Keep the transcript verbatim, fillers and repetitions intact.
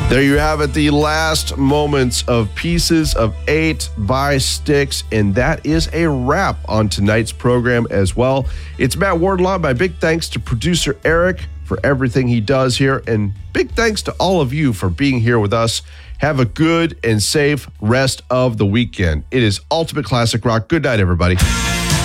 There you have it, the last moments of Pieces of Eight by Styx, and that is a wrap on tonight's program as well. It's Matt Wardlaw. My big thanks to producer Eric for everything he does here, and big thanks to all of you for being here with us. Have a good and safe rest of the weekend. It is Ultimate Classic Rock. Good night, everybody.